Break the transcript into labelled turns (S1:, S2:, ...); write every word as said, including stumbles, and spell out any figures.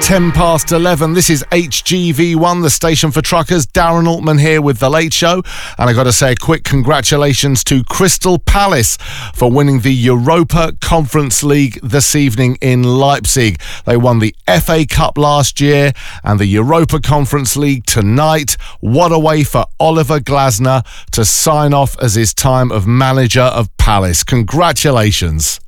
S1: ten past eleven. This is H G V one, the station for truckers. Darren Altman here with The Late Show. And I got to say a quick congratulations to Crystal Palace for winning the Europa Conference League this evening in Leipzig. They won the F A Cup last year and the Europa Conference League tonight. What a way for Oliver Glasner to sign off as his time of manager of Palace. Congratulations.